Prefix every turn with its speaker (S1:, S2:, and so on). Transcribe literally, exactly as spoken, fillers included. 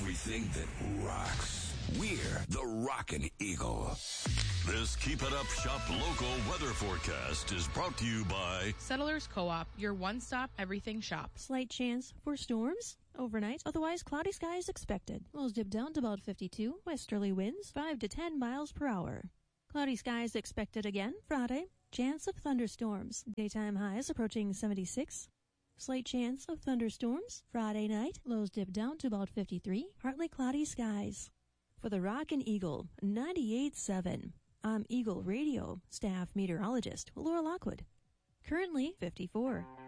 S1: everything that rocks. We're the Rockin' Eagle.
S2: This Keep It Up Shop local weather forecast is brought to you by
S3: Settlers Co-op, your one-stop everything shop.
S4: Slight chance for storms overnight. Otherwise, cloudy skies expected. Lows dip down to about fifty-two. Westerly winds five to ten miles per hour. Cloudy skies expected again Friday. Chance of thunderstorms. Daytime highs approaching seventy-six. Slight chance of thunderstorms Friday night. Lows dip down to about fifty-three. Partly cloudy skies. For the Rockin' Eagle ninety-eight point seven, I'm Eagle Radio staff meteorologist Laura Lockwood. Currently fifty-four.